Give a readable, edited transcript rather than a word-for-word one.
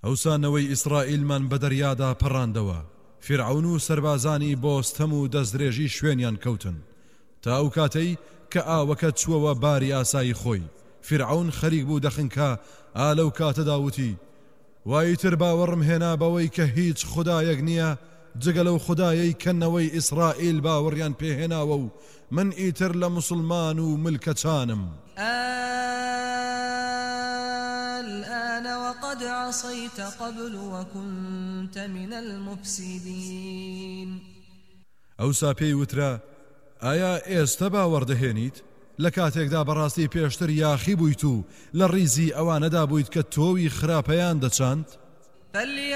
ئەوسانەوەی ئیسرائیلمان بە دەریادا پەڕاندەوە فرعون و سەربازانی بۆستەم و دەستدرێژی شوێنیان کەوتن تا ئەو کاتەی کە ئاوەکە چووەوە باری ئاسایی خۆی فرعون خەریک بوو دەخنکە ئالەو کاتەداوتی وایتر باوەڕم هێنا بەوەی کە هیچ خودایەک نییە جگە لەو خودایەی کەنەوەی ئیسرائیل باوەڕیان پێهێناوە و من ئیتر لە موسڵمان و ملکەچانم الآن وقد عصيت قبل وكنت من المفسدين ئەوسا پێی وترا ئایا ئێستا باوەڕدەهێنیت لە کاتێکدا بەڕاستی پێشتر یاخی بوویت و لە ڕیزی ئەوانەدا بوویت کە تۆوی خراپەیان دەچاند